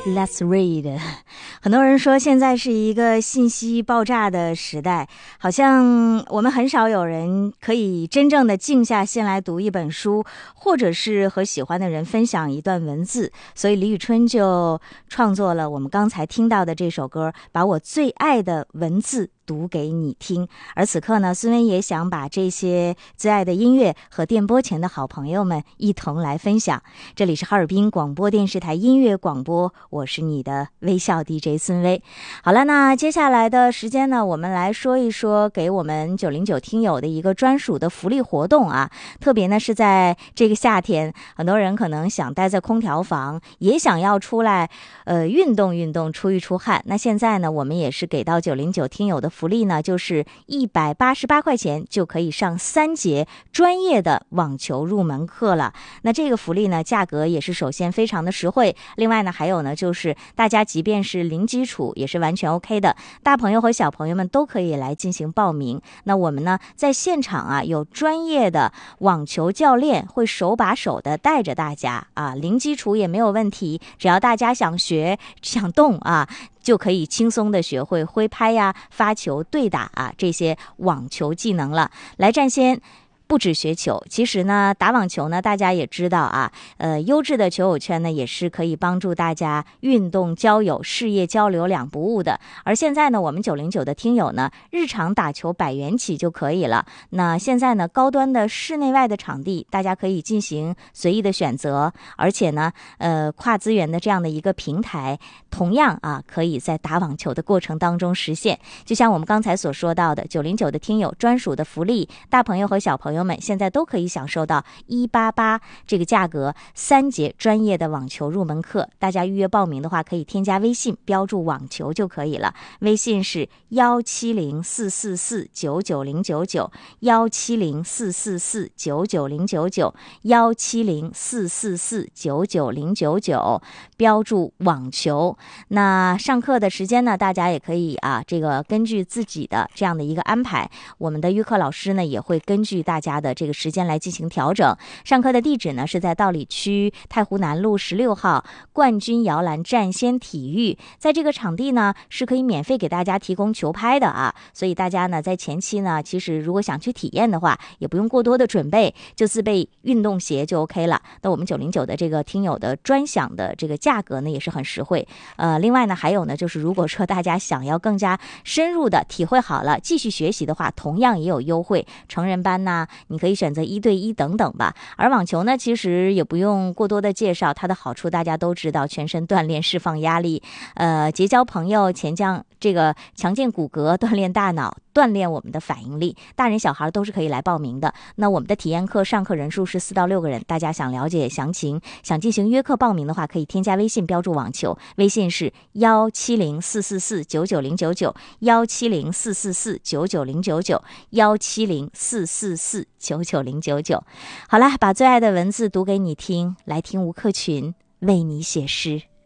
Let's read。 很多人说现在是一个信息爆炸的时代，好像我们很少有人可以真正的静下心来读一本书，或者是和喜欢的人分享一段文字，所以李宇春就创作了我们刚才听到的这首歌，把我最爱的文字读给你听。而此刻呢，孙薇也想把这些最爱的音乐和电波前的好朋友们一同来分享。这里是哈尔滨广播电视台音乐广播，我是你的微笑 DJ 孙薇。好了，那接下来的时间呢，我们来说一说给我们909听友的一个专属的福利活动啊。特别呢是在这个夏天，很多人可能想待在空调房，也想要出来运动运动，出一出汗。那现在呢，我们也是给到909听友的福利呢，就是188块钱就可以上3节专业的网球入门课了。那这个福利呢，价格也是首先非常的实惠，另外呢还有呢就是大家即便是零基础也是完全 OK 的，大朋友和小朋友们都可以来进行报名。那我们呢在现场啊有专业的网球教练会手把手的带着大家啊，零基础也没有问题，只要大家想学想动啊，就可以轻松的学会挥拍呀、发球、对打啊这些网球技能了。来占先不止学球，其实呢打网球呢大家也知道啊，优质的球友圈呢也是可以帮助大家运动交友、事业交流两不误的。而现在呢我们909的听友呢，日常打球100元起就可以了。那现在呢高端的室内外的场地大家可以进行随意的选择，而且呢跨资源的这样的一个平台，同样啊可以在打网球的过程当中实现。就像我们刚才所说到的909的听友专属的福利，大朋友和小朋友们现在都可以享受到188这个价格3节专业的网球入门课。大家预约报名的话，可以添加微信标注网球就可以了，微信是17044499099 17044499099 17044499099，标注网球。那上课的时间呢，大家也可以啊，这个根据自己的这样的一个安排，我们的预课老师呢也会根据大家的这个时间来进行调整。上课的地址呢是在道里区太湖南路16号冠军摇篮占先体育，在这个场地呢是可以免费给大家提供球拍的啊，所以大家呢在前期呢，其实如果想去体验的话，也不用过多的准备，就自备运动鞋就 OK 了。那我们909的这个听友的专享的这个价格呢也是很实惠。另外呢还有呢就是如果说大家想要更加深入的体会好了继续学习的话，同样也有优惠，成人班呢你可以选择1对1等等吧。而网球呢其实也不用过多的介绍，它的好处大家都知道，全身锻炼释放压力，结交朋友，强健骨骼，锻炼大脑，锻炼我们的反应力，大人小孩都是可以来报名的。那我们的体验课上课人数是4到6个人，大家想了解详情，想进行约课报名的话，可以添加微信标注网球，微信是17044499099 17044499099 17044499099。好了，把最爱的文字读给你听，来听吴克群为你写诗。